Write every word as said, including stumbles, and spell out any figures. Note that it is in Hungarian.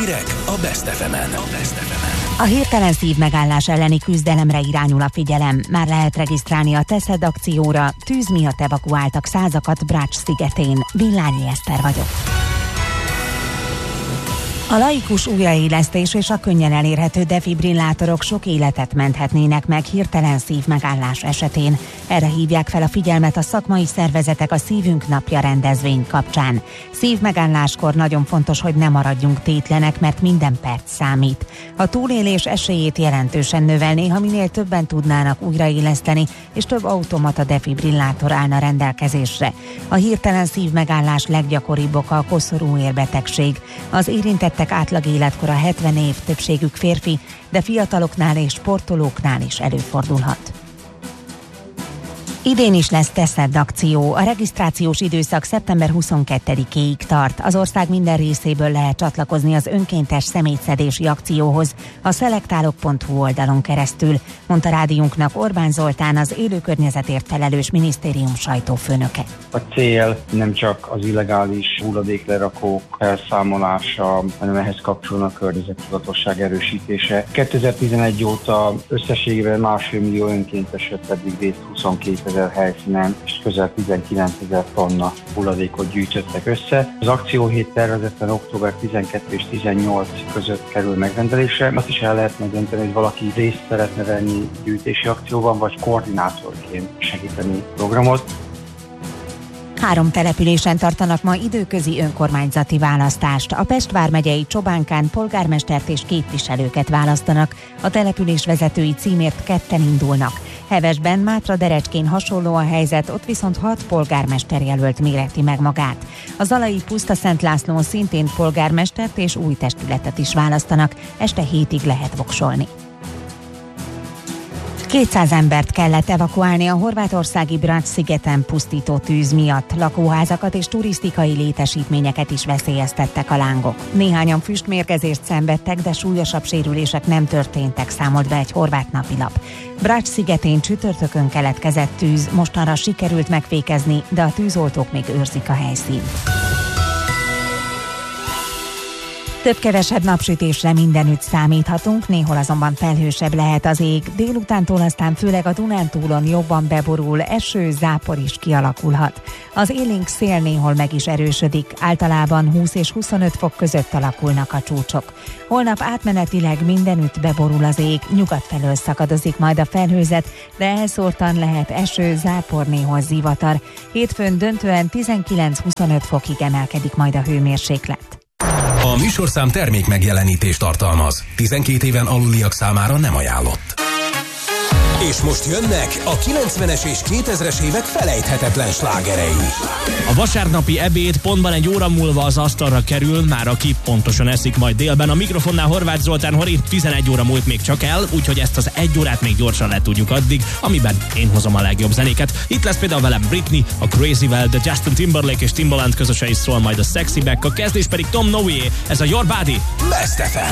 Hírek a Best ef emen. A Best ef emen. A hirtelen szívmegállás elleni küzdelemre irányul a figyelem. Már lehet regisztrálni a Teszed akcióra. Tűz miatt evakuáltak százakat Bracs szigetén. Villányi Eszter vagyok. A laikus újraélesztés és a könnyen elérhető defibrillátorok sok életet menthetnének meg hirtelen szívmegállás esetén. Erre hívják fel a figyelmet a szakmai szervezetek a Szívünk napja rendezvény kapcsán. Szívmegálláskor nagyon fontos, hogy ne maradjunk tétlenek, mert minden perc számít. A túlélés esélyét jelentősen növelné, ha minél többen tudnának újraéleszteni, és több automata defibrillátor állna rendelkezésre. A hirtelen szívmegállás leggyakoribb oka a koszorúérbetegség. Az érintett átlag életkora hetven év, többségük férfi, de fiataloknál és sportolóknál is előfordulhat. Idén is lesz Teszed akció. A regisztrációs időszak szeptember huszonkettedikéig tart. Az ország minden részéből lehet csatlakozni az önkéntes szemétszedési akcióhoz a szelektálok pont hu oldalon keresztül, mondta rádiónknak Orbán Zoltán, az élőkörnyezetért felelős minisztérium sajtófőnöke. A cél nem csak az illegális hulladéklerakók felszámolása, hanem ehhez kapcsolódnak a környezettudatosság erősítése. kétezer-tizenegy óta összességében másfél millió önkéntes vett eddig részt huszonkétezer helyszínen, és közel tizenkilencezer tonna hulladékot gyűjtöttek össze. Az akcióhét tervezetten október tizenkettő és tizennyolc között kerül megrendelésre. Azt is el lehet megdönteni, hogy valaki részt szeretne venni gyűjtési akcióban, vagy koordinátorként segíteni programot. Három településen tartanak ma időközi önkormányzati választást. A Pest vármegyei Csobánkán polgármestert és képviselőket választanak. A település vezetői címért ketten indulnak. Hevesben, Mátra-Derecskén hasonló a helyzet, ott viszont hat polgármester jelölt méreti meg magát. A zalai Puszta-Szent Lászlón szintén polgármestert és új testületet is választanak. Este hétig lehet voksolni. kétszáz embert kellett evakuálni a horvátországi Brač szigeten pusztító tűz miatt. Lakóházakat és turisztikai létesítményeket is veszélyeztettek a lángok. Néhányan füstmérgezést szenvedtek, de súlyosabb sérülések nem történtek, számolt be egy horvát napilap. Brač szigetén csütörtökön keletkezett tűz, mostanra sikerült megfékezni, de a tűzoltók még őrzik a helyszínt. Több-kevesebb napsütésre mindenütt számíthatunk, néhol azonban felhősebb lehet az ég. Délutántól aztán főleg a Dunántúlon jobban beborul, eső, zápor is kialakulhat. Az élénk szél néhol meg is erősödik, általában húsz és huszonöt fok között alakulnak a csúcsok. Holnap átmenetileg mindenütt beborul az ég, nyugat felől szakadozik majd a felhőzet, de elszórtan lehet eső, zápor, néhol zivatar. Hétfőn döntően tizenkilenc-huszonöt fokig emelkedik majd a hőmérséklet. A műsorszám termék megjelenítést tartalmaz. tizenkét éven aluliak számára nem ajánlott. És most jönnek a kilencvenes és kétezres évek felejthetetlen slágerei. A vasárnapi ebéd pontban egy óra múlva az asztalra kerül, már aki pontosan eszik majd délben. A mikrofonnál Horváth Zoltán, Hori, tizenegy óra múlt még csak el, úgyhogy ezt az egy órát még gyorsan le tudjuk addig, amiben én hozom a legjobb zenéket. Itt lesz például velem Britney, a Crazy-vel, de Justin Timberlake és Timbaland közösen is szól majd a Sexy Back, a kezdés pedig Tom Noé, ez a Your Body Best ef em.